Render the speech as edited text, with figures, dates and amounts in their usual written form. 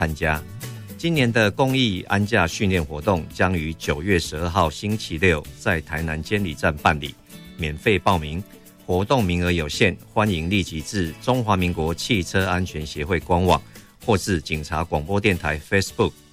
参加。今年的公益安驾训练活动将于9月12号星期六在台南监理站办理，免费报名，活动名额有限，欢迎立即至中华民国汽车安全协会官网或是警察广播电台 Facebook